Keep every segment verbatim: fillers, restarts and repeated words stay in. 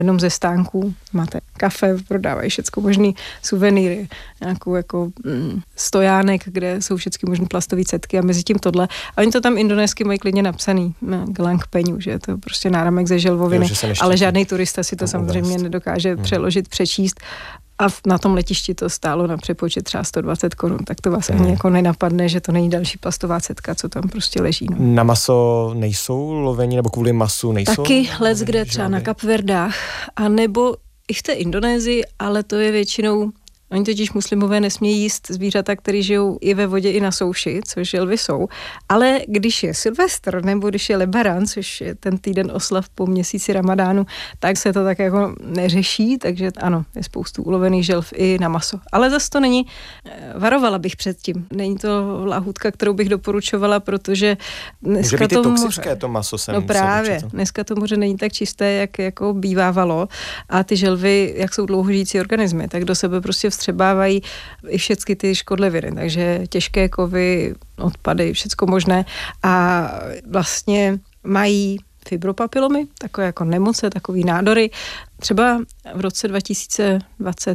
jenom ze stánků. Máte kafe, prodávají všecko možný suvenýry, nějakou jako mm, stojánek, kde jsou všechny možný plastové cetky a mezi tím tohle. A oni to tam indonésky mají klidně napsaný, Gelang Peňu, že je to prostě náramek ze želvoviny, jo, ale žádný turista si to samozřejmě uvést. Nedokáže hmm. přeložit, přečíst. A na tom letišti to stálo na přepočet třeba sto dvacet korun, tak to vás hmm. ani jako nenapadne, že to není další plastová cetka, co tam prostě leží. No. Na maso nejsou lovení, nebo kvůli masu nejsou? Taky lec, kde třeba na Kapverdách, a nebo i v té Indonésii, ale to je většinou. Oni totiž muslimové nesmějí jíst zvířata, které žijou i ve vodě, i na souši, což želvy jsou. Ale když je Silvestr, nebo když je Lebaran, což je ten týden oslav po měsíci Ramadánu, tak se to tak jako neřeší, takže ano, je spoustu ulovených želv i na maso. Ale zase to není, varovala bych předtím. Není to lahůdka, kterou bych doporučovala, protože dneska může být to i toxické moře, to maso jsem no právě, dneska to moře není tak čisté, jak jako bývávalo, a ty želvy, jak jsou dlouhožijící organismy, tak do sebe prostě vstřebávají i všechny ty škodliviny, takže těžké kovy, odpady, všecko možné, a vlastně mají fibropapilomy, takové jako nemoce, takový nádory. Třeba v roce dva tisíce dvacet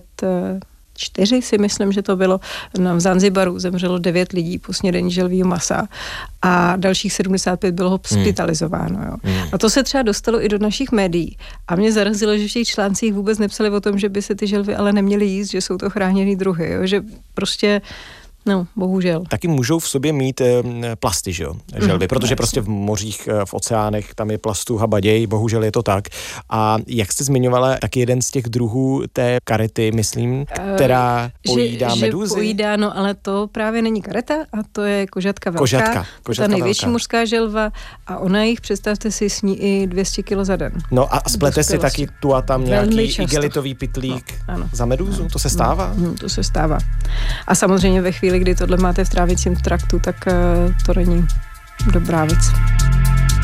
čtyři si myslím, že to bylo, v Zanzibaru zemřelo devět lidí po snědení želvího masa a dalších sedmdesát pět bylo hospitalizováno. Jo. Hmm. A to se třeba dostalo i do našich médií. A mě zarazilo, že v těch článcích vůbec nepsali o tom, že by se ty želvy ale neměly jíst, že jsou to chráněný druhy, jo. Že prostě no, bohužel. Taky můžou v sobě mít e, plasty, že jo, želvy, mm, protože jasný. Prostě v mořích, v oceánech, tam je plastu habaděj, bohužel je to tak. A jak jste zmiňovala, tak jeden z těch druhů té karety, myslím, která uh, pojídá že, medúzy. Že pojídá, no, ale to právě není kareta, a to je kožatka velká. Kožatka, kožatka ta největší velká. Mořská želva, a ona jich, představte si, sní i dvě stě kilo za den. No a splete si taky tu a tam nějaký igelitový pytlík no, za medúzu? No, to se stává? No, to se stává. A samozřejmě ve chvíli, kdy tohle máte v trávicím traktu, tak to není dobrá věc.